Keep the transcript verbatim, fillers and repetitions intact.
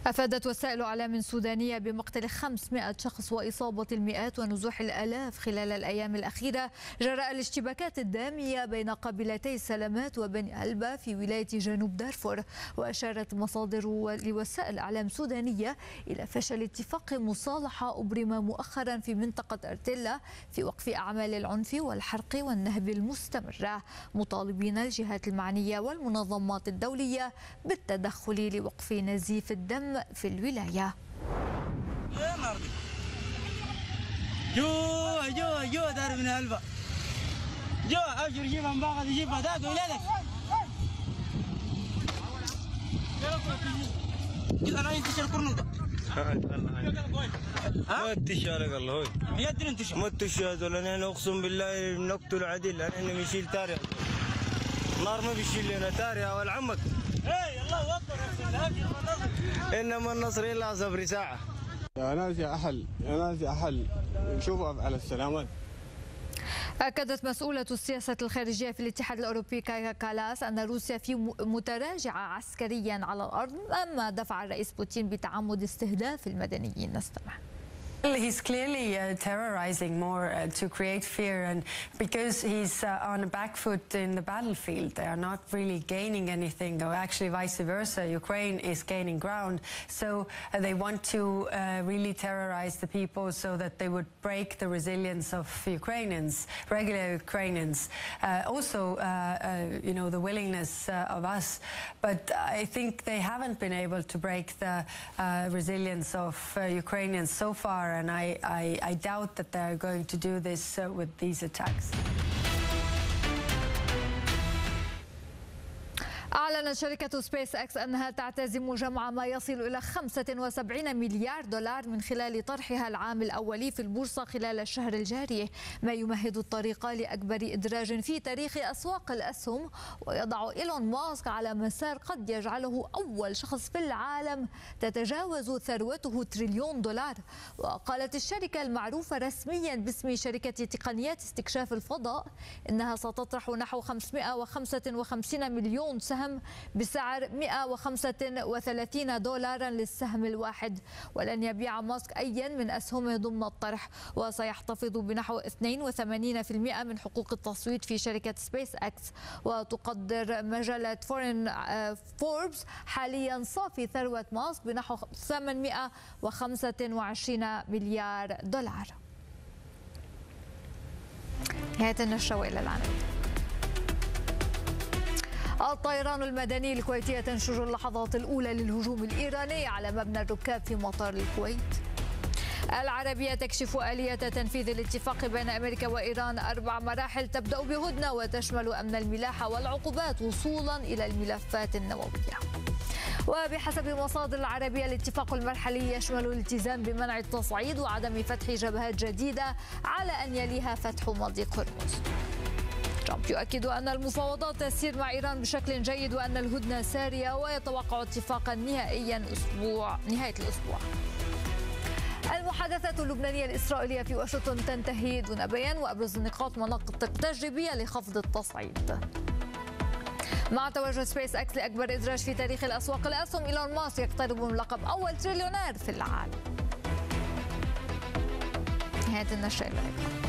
أفادت وسائل إعلام سودانية بمقتل خمسمائة شخص وإصابة المئات ونزوح الآلاف خلال الأيام الأخيرة جراء الاشتباكات الدامية بين قبيلتي سلامات وبني ألبا في ولاية جنوب دارفور. وأشارت مصادر لوسائل إعلام سودانية إلى فشل اتفاق مصالحة أبرم مؤخرا في منطقة أرتيلا في وقف أعمال العنف والحرق والنهب المستمرة، مطالبين الجهات المعنية والمنظمات الدولية بالتدخل لوقف نزيف الدم في الولاية. جو جو جو دار من هلبا جو أجر جيب من باغ جيب هذاك ولادك كذا أنا ينتشر كرنودا ما تشارك الله هوي يدري انتشر ما تشارك أنا أقسم بالله نقتل عدل أنا بيشيل تاريخ نار ما بيشيل لنا تاريخ والعمك اي الله اكبر انما النصر الا صبر ساعه. يا ناس يا اهل يا ناس يا اهل شوفوا على السلامات. أكدت مسؤولة السياسة الخارجية في الاتحاد الأوروبي كايا كالاس أن روسيا في متراجعة عسكريا على الأرض، أما دفع الرئيس بوتين بتعمد استهداف المدنيين. نستمع. He's clearly uh, terrorizing more uh, to create fear, and because he's uh, on a back foot in the battlefield, they are not really gaining anything, or actually vice versa. Ukraine is gaining ground, so uh, they want to uh, really terrorize the people so that they would break the resilience of Ukrainians, regular Ukrainians. Uh, also, uh, uh, you know, the willingness uh, of us, but I think they haven't been able to break the uh, resilience of uh, Ukrainians so far. And I, I, I doubt that they're going to do this uh, with these attacks. أعلنت شركة سبيس إكس أنها تعتزم جمع ما يصل إلى خمسة وسبعين مليار دولار من خلال طرحها العام الأولي في البورصة خلال الشهر الجاري، ما يمهد الطريق لأكبر إدراج في تاريخ أسواق الأسهم، ويضع إيلون ماسك على مسار قد يجعله أول شخص في العالم تتجاوز ثروته تريليون دولار. وقالت الشركة المعروفة رسميا باسم شركة تقنيات استكشاف الفضاء إنها ستطرح نحو خمسمائة وخمسة وخمسين مليون سهم بسعر مائة وخمسة وثلاثين دولارا للسهم الواحد، ولن يبيع ماسك أيا من أسهمه ضمن الطرح، وسيحتفظ بنحو اثنين وثمانين بالمئة من حقوق التصويت في شركة سبيس إكس. وتقدر مجلة فورين فوربس حاليا صافي ثروة ماسك بنحو ثمانمائة وخمسة وعشرين مليار دولار. نهاية النشرة وإلى العناوين. الطيران المدني الكويتي تنشر اللحظات الأولى للهجوم الإيراني على مبنى الركاب في مطار الكويت. العربية تكشف آلية تنفيذ الاتفاق بين أمريكا وإيران، أربع مراحل تبدأ بهدنة وتشمل أمن الملاحة والعقوبات وصولا إلى الملفات النووية. وبحسب مصادر العربية الاتفاق المرحلي يشمل الالتزام بمنع التصعيد وعدم فتح جبهات جديدة على أن يليها فتح مضيق هرمز. ترامب يؤكد أن المفاوضات تسير مع إيران بشكل جيد وأن الهدنة سارية، ويتوقع اتفاقا نهائيا أسبوع نهاية الأسبوع. المحادثات اللبنانية الإسرائيلية في واشنطن تنتهي دون بيان، وأبرز النقاط مناطق تجريبية لخفض التصعيد. مع تواجد سبيس إكس لأكبر إدراج في تاريخ الأسواق الأسهم، إيلون ماسك يقترب من لقب أول تريليونير في العالم. نهاية النشرة.